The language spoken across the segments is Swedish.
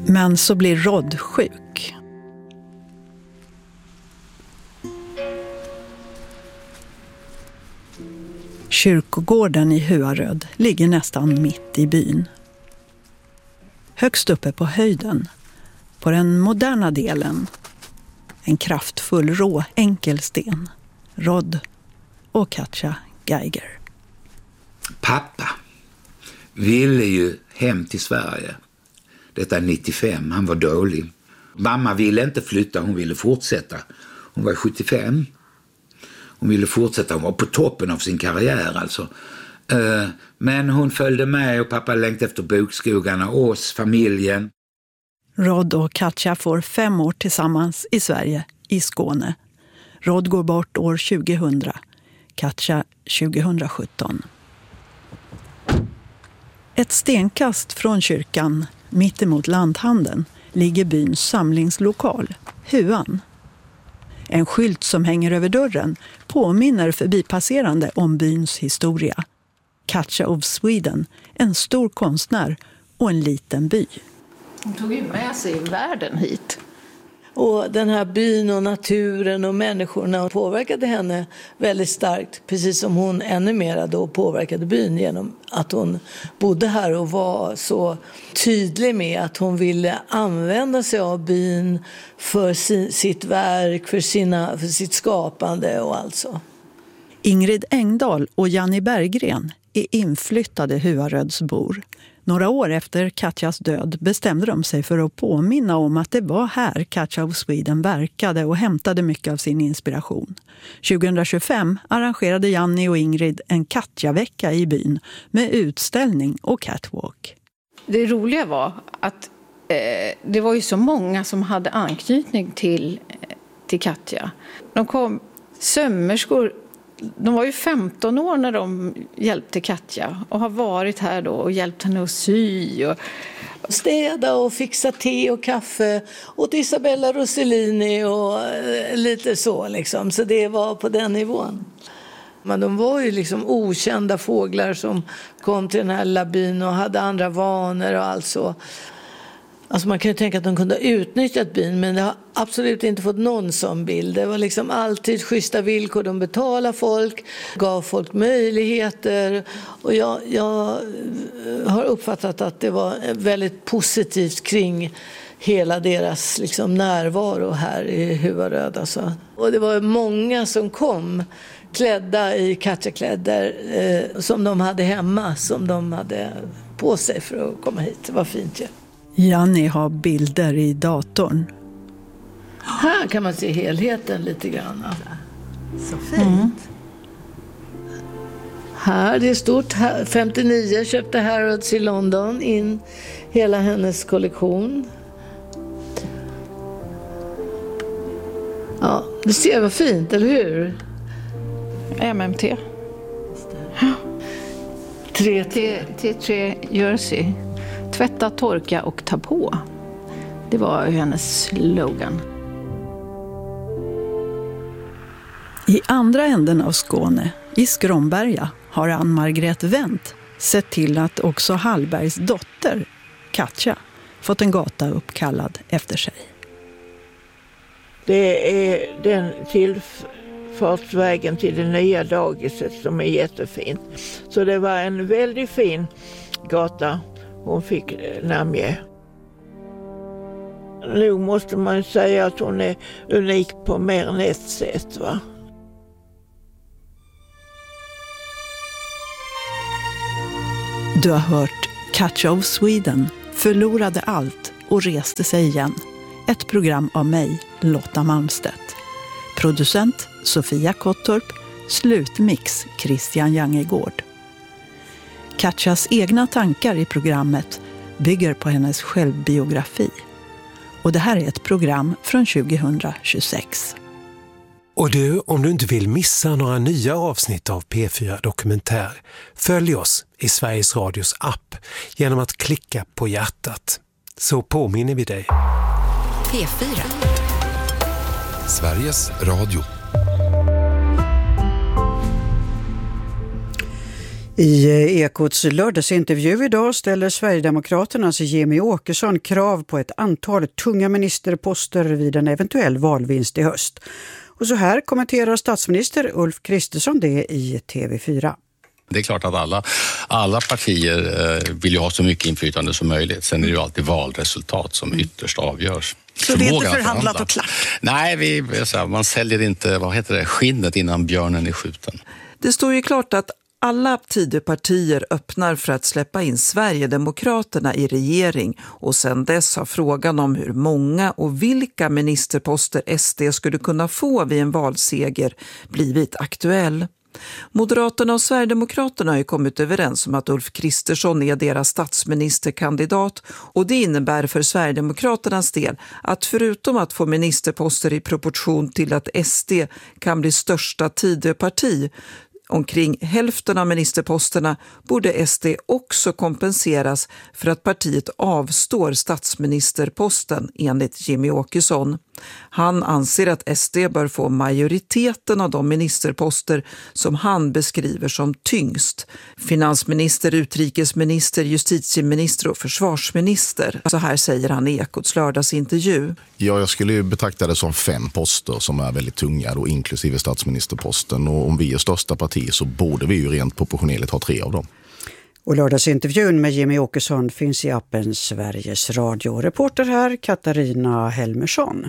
Men så blir Rod sjuk. Kyrkogården i Huaröd ligger nästan mitt i byn. Högst uppe på höjden, på den moderna delen, en kraftfull rå enkelsten, Rod och Katja Geiger. Pappa ville ju hem till Sverige. Detta är 95, han var dålig. Mamma ville inte flytta, hon ville fortsätta. Hon var 75. Hon ville fortsätta, hon var på toppen av sin karriär alltså. Men hon följde med och pappa längtade efter bokskogarna, oss, familjen. Rod och Katja får 5 år tillsammans i Sverige, i Skåne. Rod går bort år 2000, Katja 2017. Ett stenkast från kyrkan, mitt emot lanthandeln, ligger byns samlingslokal, Huan. En skylt som hänger över dörren påminner förbipasserande om byns historia. Katja of Sweden, en stor konstnär och en liten by. Hon tog ju med sig världen hit. Och den här byn och naturen och människorna påverkade henne väldigt starkt. Precis som hon ännu mer då påverkade byn genom att hon bodde här och var så tydlig med att hon ville använda sig av byn för sitt verk, för sitt skapande och alltså. Ingrid Engdahl och Janni Berggren är inflyttade Huarödsbor. Några år efter Katjas död bestämde de sig för att påminna om att det var här Katja of Sweden verkade och hämtade mycket av sin inspiration. 2025 arrangerade Janni och Ingrid en Katja-vecka i byn med utställning och catwalk. Det roliga var att det var ju så många som hade anknytning till Katja. De kom sömmerskor. De var ju 15 år när de hjälpte Katja och har varit här då och hjälpt henne att sy och städa och fixa te och kaffe åt Isabella Rossellini och lite så liksom. Så det var på den nivån. Men de var ju liksom okända fåglar som kom till den här lilla byn och hade andra vanor och allt så. Alltså man kan ju tänka att de kunde ha utnyttjat byn, men det har absolut inte fått någon sån bild. Det var liksom alltid schyssta villkor. De betalade folk, gav folk möjligheter. Och jag har uppfattat att det var väldigt positivt kring hela deras liksom närvaro här i Huaröd. Alltså. Och det var många som kom klädda i Katja-kläder som de hade hemma, som de hade på sig för att komma hit. Det var fint ju. Ja. Janni har bilder i datorn. Här kan man se helheten lite grann. Så fint. Här, det är stort. 59 köpte Harrods i London in hela hennes kollektion. Ja, du ser vad fint, eller hur? MMT. T3 Jersey. Tvätta, torka och ta på. Det var hennes slogan. I andra änden av Skåne, i Skromberga, har Ann-Margret Wendt sett till att också Hallbergs dotter, Katja, fått en gata uppkallad efter sig. Det är den tillfartsvägen till det nya dagiset som är jättefin. Så det var en väldigt fin gata hon fick namnge. Nu måste man säga att hon är unik på mer än ett sätt, va? Du har hört Katja of Sweden förlorade allt och reste sig igen. Ett program av mig, Lotta Malmstedt. Producent Sofia Kottorp, slutmix Christian Jangegård. Katjas egna tankar i programmet bygger på hennes självbiografi. Och det här är ett program från 2026. Och du, om du inte vill missa några nya avsnitt av P4 Dokumentär, följ oss i Sveriges Radios app genom att klicka på hjärtat. Så påminner vi dig. P4. Sveriges Radio. I Ekots lördagsintervju idag ställer Sverigedemokraternas Jimmie Åkesson krav på ett antal tunga ministerposter vid en eventuell valvinst i höst. Och så här kommenterar statsminister Ulf Kristersson det i TV4. Det är klart att alla partier vill ju ha så mycket inflytande som möjligt. Sen är det ju alltid valresultat som ytterst avgörs. Så det är inte förhandlat och klart? Nej, man säljer inte skinnet innan björnen är skjuten. Det står ju klart att alla Tidöpartier öppnar för att släppa in Sverigedemokraterna i regering och sedan dess har frågan om hur många och vilka ministerposter SD skulle kunna få vid en valseger blivit aktuell. Moderaterna och Sverigedemokraterna har ju kommit överens om att Ulf Kristersson är deras statsministerkandidat och det innebär för Sverigedemokraternas del att förutom att få ministerposter i proportion till att SD kan bli största Tidöparti, omkring hälften av ministerposterna, borde SD också kompenseras för att partiet avstår statsministerposten enligt Jimmie Åkesson. Han anser att SD bör få majoriteten av de ministerposter som han beskriver som tyngst. Finansminister, utrikesminister, justitieminister och försvarsminister. Så här säger han i Ekots lördagsintervju. Ja, jag skulle ju betrakta det som 5 poster som är väldigt tunga, då, inklusive statsministerposten. Och om vi är största parti så borde vi ju rent proportionellt ha 3 av dem. Och lördagsintervjun med Jimmie Åkesson finns i appen Sveriges Radio. Reporter här Katarina Helmersson.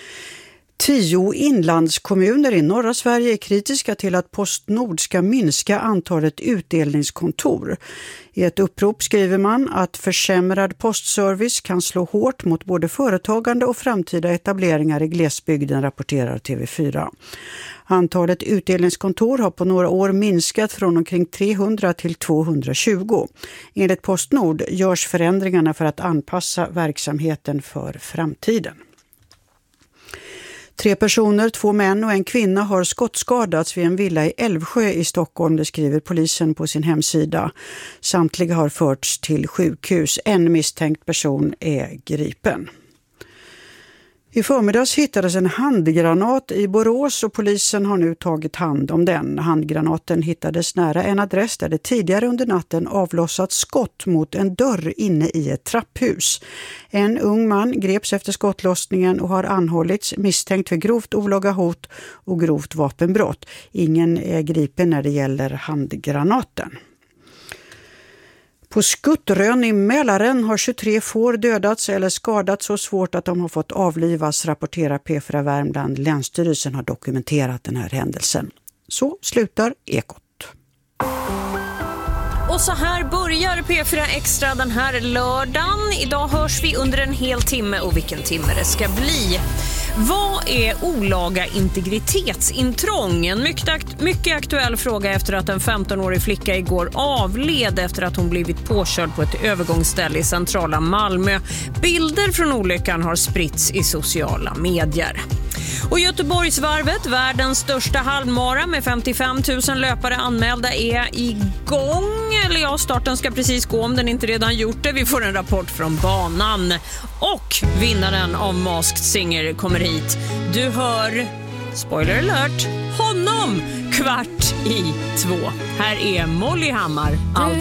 10 inlandskommuner i norra Sverige är kritiska till att Postnord ska minska antalet utdelningskontor. I ett upprop skriver man att försämrad postservice kan slå hårt mot både företagande och framtida etableringar i glesbygden, rapporterar TV4. Antalet utdelningskontor har på några år minskat från omkring 300 till 220. Enligt Postnord görs förändringarna för att anpassa verksamheten för framtiden. 3 personer, 2 män och en kvinna har skottskadats vid en villa i Älvsjö i Stockholm, det skriver polisen på sin hemsida. Samtliga har förts till sjukhus. En misstänkt person är gripen. I förmiddags hittades en handgranat i Borås och polisen har nu tagit hand om den. Handgranaten hittades nära en adress där det tidigare under natten avlossats skott mot en dörr inne i ett trapphus. En ung man greps efter skottlossningen och har anhållits misstänkt för grovt olaga hot och grovt vapenbrott. Ingen är gripen när det gäller handgranaten. På Skuttrön i Mälaren har 23 får dödats eller skadats så svårt att de har fått avlivas, rapporterar P4 Värmland. Länsstyrelsen har dokumenterat den här händelsen. Så slutar Ekot. Och så här börjar P4 Extra den här lördagen. Idag hörs vi under en hel timme och vilken timme det ska bli. Vad är olaga integritetsintrång? En mycket aktuell fråga efter att en 15-årig flicka igår avled efter att hon blivit påkörd på ett övergångsställe i centrala Malmö. Bilder från olyckan har spritts i sociala medier. Och Göteborgsvarvet, världens största halvmara med 55 000 löpare anmälda, är igång. Eller ja, starten ska precis gå om den inte redan gjort det. Vi får en rapport från banan. Och vinnaren av Masked Singer kommer hit. Du hör, spoiler alert, honom 13:15. Här är Molly Hammar. Aldrig